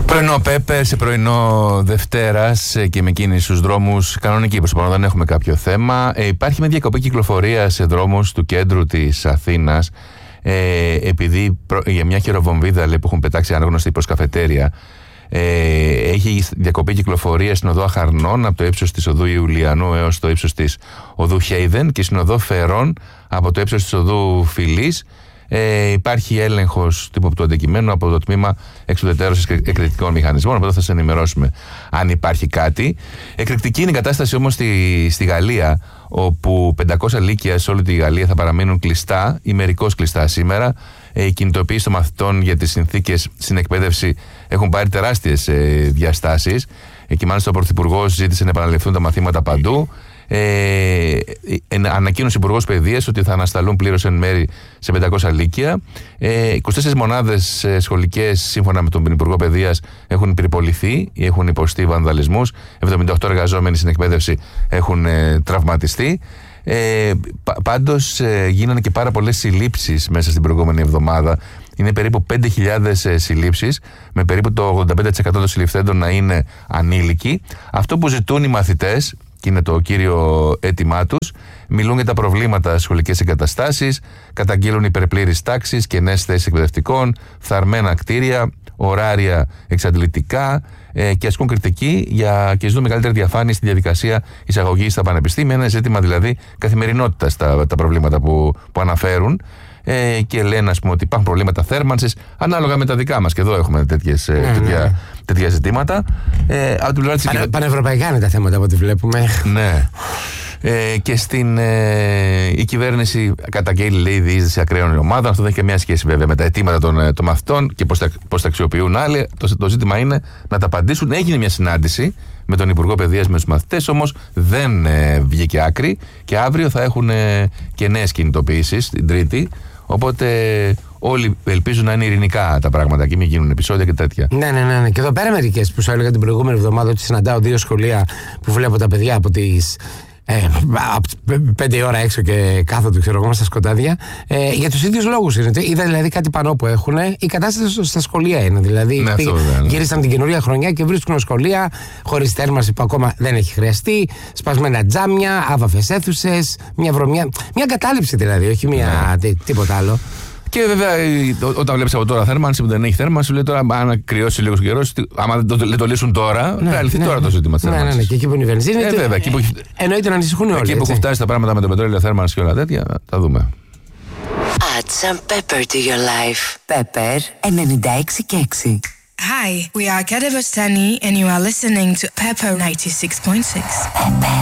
Πρωινό Πέπερ σε πρωινό Δευτέρας και με κίνηση στους δρόμους κανονική. Προς το παρόν δεν έχουμε κάποιο θέμα. Υπάρχει μια διακοπή κυκλοφορία σε δρόμους του κέντρου της Αθήνας. Επειδή για μια χειροβομβίδα που έχουν πετάξει ανάγνωστη προς καφετέρια, έχει διακοπή κυκλοφορία στην οδό Αχαρνών από το ύψος της οδού Ιουλιανού έως το ύψος της οδού Χέιδεν και στην οδό Φερών από το ύψος της οδού Φιλής. Υπάρχει έλεγχος τύπου του αντικειμένου από το τμήμα εξουδετερώσης εκρηκτικών μηχανισμών, οπότε θα σας ενημερώσουμε αν υπάρχει κάτι. Εκρηκτική είναι η κατάσταση όμως στη Γαλλία, όπου 500 λύκεια σε όλη τη Γαλλία θα παραμείνουν κλειστά ή μερικώς κλειστά σήμερα. Η κινητοποίηση των μαθητών για τις συνθήκες στην εκπαίδευση έχουν πάρει τεράστιες διαστάσεις. Και μάλιστα ο Πρωθυπουργός ζήτησε να επαναληφθούν τα μαθήματα παντού. Ανακοίνωσε ο Υπουργός Παιδείας ότι θα ανασταλούν πλήρως εν μέρη σε 500 λύκεια. 24 μονάδες σχολικές, σύμφωνα με τον Υπουργό Παιδείας, έχουν περιποληθεί ή έχουν υποστεί βανδαλισμούς. 78 εργαζόμενοι στην εκπαίδευση έχουν τραυματιστεί. Πάντως γίνανε και πάρα πολλές συλλήψεις μέσα στην προηγούμενη εβδομάδα. Είναι περίπου 5.000 συλλήψεις, με περίπου το 85% των συλληφθέντων να είναι ανήλικοι. Αυτό που ζητούν οι μαθητές, και είναι το κύριο αίτημά τους, μιλούν για τα προβλήματα στις σχολικές εγκαταστάσεις, καταγγείλουν υπερπλήρεις τάξεις, κενές θέσεις εκπαιδευτικών, φθαρμένα κτίρια, ωράρια εξαντλητικά και ασκούν κριτική και ζητούν μεγαλύτερη διαφάνεια στη διαδικασία εισαγωγής στα πανεπιστήμια. Ένα ζήτημα δηλαδή καθημερινότητας τα προβλήματα που αναφέρουν. Και λένε, ας πούμε, ότι υπάρχουν προβλήματα θέρμανσης ανάλογα με τα δικά μας. Και εδώ έχουμε τέτοια ζητήματα. Πανευρωπαϊκά είναι τα θέματα από ό,τι βλέπουμε. Ναι. Και η κυβέρνηση καταγγέλει, λέει, διείσδυση ακραίων ομάδων. Αυτό δεν έχει καμία σχέση βέβαια με τα αιτήματα των μαθητών και πώς τα αξιοποιούν άλλοι. Το ζήτημα είναι να τα απαντήσουν. Έγινε μια συνάντηση με τον Υπουργό Παιδείας με τους μαθητές, όμως δεν βγήκε άκρη. Και αύριο θα έχουν και νέες κινητοποιήσεις την Τρίτη. Οπότε όλοι ελπίζουν να είναι ειρηνικά τα πράγματα και μην γίνουν επεισόδια και τέτοια. Ναι. Και εδώ πέρα μερικές που σου έλεγα την προηγούμενη εβδομάδα ότι συναντάω 2 σχολεία που βλέπω τα παιδιά από τις 5 ώρα έξω και κάθονται, ξέρω εγώ, στα σκοτάδια. Για τους ίδιους λόγους είναι. Είδα δηλαδή κάτι πανό που έχουν. Η κατάσταση στα σχολεία είναι. Δηλαδή γύρισαν την καινούρια χρονιά και βρίσκουν σχολεία χωρίς θέρμανση που ακόμα δεν έχει χρειαστεί. Σπασμένα τζάμια, άβαφες αίθουσες, μια βρωμιά. Μια εγκατάλειψη δηλαδή, όχι τίποτα άλλο. Και βέβαια, όταν βλέπεις από τώρα θέρμανση που δεν έχει θέρμανση, λέει τώρα, αν κρυώσει λίγο καιρό, άμα δεν το λύσουν τώρα, θα λυθεί τώρα το ζήτημα της θέρμανσης. Ναι, και εκεί που είναι η βενζίνη. Εννοείται να ανησυχούν όλοι. Εκεί που έχουν φτάσει τα πράγματα με το πετρέλαιο, θέρμανση και όλα τέτοια, θα δούμε. Add some pepper to your life. Pepper 96.6. Hi, we are Kade Bastani and you are listening to Pepper 96.6.